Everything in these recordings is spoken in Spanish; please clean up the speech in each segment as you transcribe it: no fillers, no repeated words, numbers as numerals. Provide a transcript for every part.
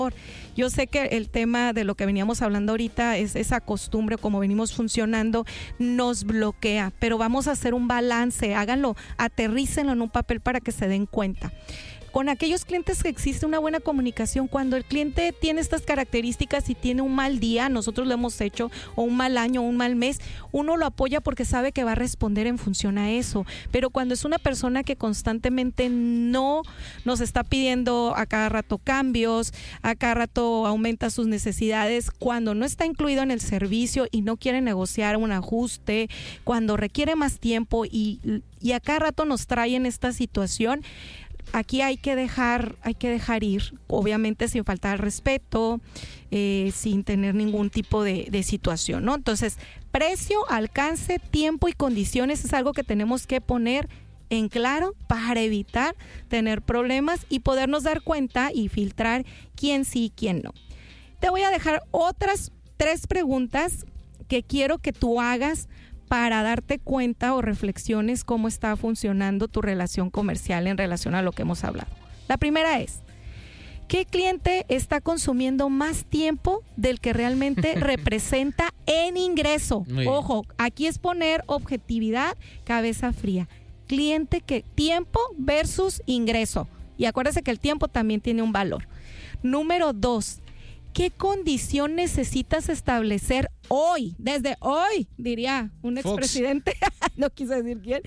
Yo sé que el tema de lo que veníamos hablando ahorita es esa costumbre, como venimos funcionando, nos bloquea, pero vamos a hacer un balance, háganlo, aterrícenlo en un papel para que se den cuenta. Con aquellos clientes que existe una buena comunicación, cuando el cliente tiene estas características y tiene un mal día, nosotros lo hemos hecho, o un mal año, o un mal mes, uno lo apoya porque sabe que va a responder en función a eso. Pero cuando es una persona que constantemente no nos está pidiendo a cada rato cambios, a cada rato aumenta sus necesidades, cuando no está incluido en el servicio y no quiere negociar un ajuste, cuando requiere más tiempo y a cada rato nos trae en esta situación, aquí hay que dejar ir, obviamente sin faltar al respeto, sin tener ningún tipo de situación, ¿no? Entonces, precio, alcance, tiempo y condiciones es algo que tenemos que poner en claro para evitar tener problemas y podernos dar cuenta y filtrar quién sí y quién no. Te voy a dejar otras 3 preguntas que quiero que tú hagas para darte cuenta o reflexiones cómo está funcionando tu relación comercial en relación a lo que hemos hablado. La primera es, ¿qué cliente está consumiendo más tiempo del que realmente representa en ingreso? Ojo, aquí es poner objetividad, cabeza fría. Tiempo versus ingreso. Y acuérdese que el tiempo también tiene un valor. Número 2, ¿qué condición necesitas establecer hoy? Desde hoy, diría un expresidente, no quise decir quién,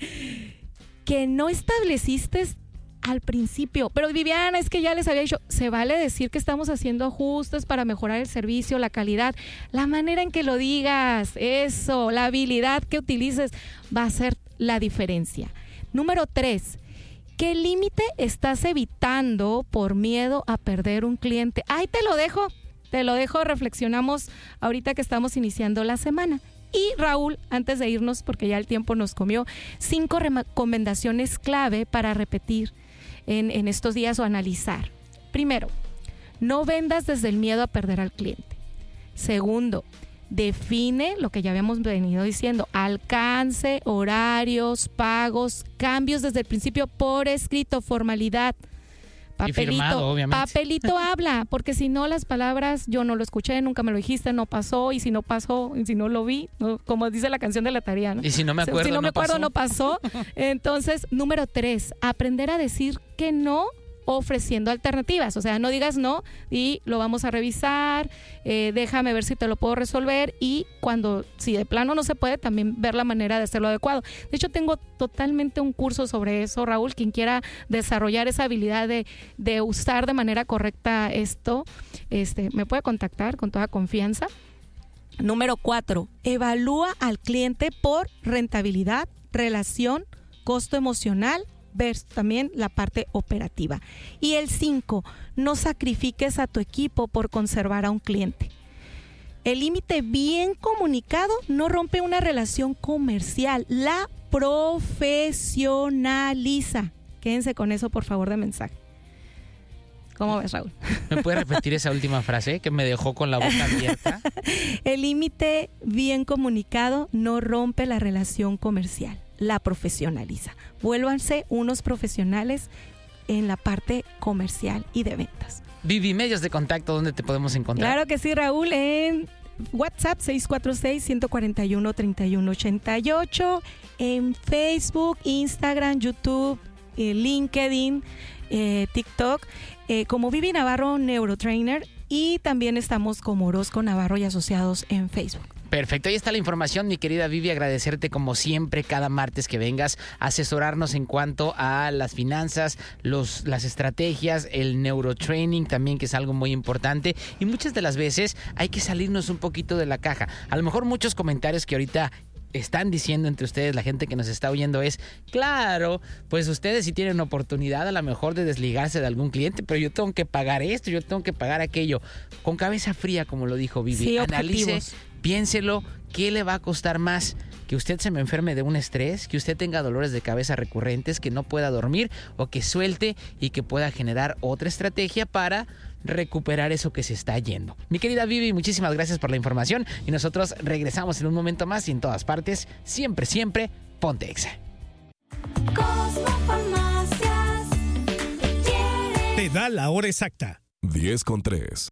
que no estableciste al principio. Pero Viviana, es que ya les había dicho, se vale decir que estamos haciendo ajustes para mejorar el servicio, la calidad, la manera en que lo digas, eso, la habilidad que utilices va a ser la diferencia. Número 3, ¿qué límite estás evitando por miedo a perder un cliente? Ahí te lo dejo, reflexionamos ahorita que estamos iniciando la semana. Y Raúl, antes de irnos, porque ya el tiempo nos comió, 5 recomendaciones clave para repetir en estos días o analizar. Primero, no vendas desde el miedo a perder al cliente. Segundo, define lo que ya habíamos venido diciendo, alcance, horarios, pagos, cambios desde el principio por escrito, formalidad. Papelito, y firmado, obviamente. Papelito habla, porque si no las palabras, yo no lo escuché, nunca me lo dijiste, no pasó, y si no pasó, y si no lo vi, ¿no? Como dice la canción de la tarea, ¿no? Y si no me acuerdo, si no me acuerdo, no pasó. Entonces, número 3, aprender a decir que no ofreciendo alternativas, o sea, no digas no y lo vamos a revisar, déjame ver si te lo puedo resolver y si de plano no se puede, también ver la manera de hacerlo adecuado. De hecho, tengo totalmente un curso sobre eso, Raúl, quien quiera desarrollar esa habilidad de usar de manera correcta esto, me puede contactar con toda confianza. Número 4, evalúa al cliente por rentabilidad, relación, costo emocional, ver también la parte operativa. Y el 5, no sacrifiques a tu equipo por conservar a un cliente. El límite bien comunicado no rompe una relación comercial, la profesionaliza. Quédense con eso, por favor, de mensaje. ¿Cómo ves, Raúl? ¿Me puedes repetir esa última frase que me dejó con la boca abierta? El límite bien comunicado no rompe la relación comercial, la profesionaliza. Vuélvanse unos profesionales en la parte comercial y de ventas. Vivi, medios de contacto, ¿dónde te podemos encontrar? Claro que sí, Raúl, en WhatsApp 646-141-3188, en Facebook, Instagram, YouTube, LinkedIn, TikTok, como Vivi Navarro Neurotrainer, y también estamos como Orozco Navarro y Asociados en Facebook. Perfecto, ahí está la información, mi querida Vivi, agradecerte como siempre cada martes que vengas a asesorarnos en cuanto a las finanzas, las estrategias, el neurotraining también, que es algo muy importante, y muchas de las veces hay que salirnos un poquito de la caja. A lo mejor muchos comentarios que ahorita están diciendo entre ustedes, la gente que nos está oyendo, es claro, pues ustedes sí tienen oportunidad a lo mejor de desligarse de algún cliente, pero yo tengo que pagar esto, yo tengo que pagar aquello. Con cabeza fría, como lo dijo Vivi, sí, analice, piénselo, ¿qué le va a costar más? Que usted se me enferme de un estrés, que usted tenga dolores de cabeza recurrentes, que no pueda dormir, o que suelte y que pueda generar otra estrategia para recuperar eso que se está yendo. Mi querida Vivi, muchísimas gracias por la información y nosotros regresamos en un momento más y en todas partes, siempre, siempre, ponte Exa. Te da la hora exacta. 10:03.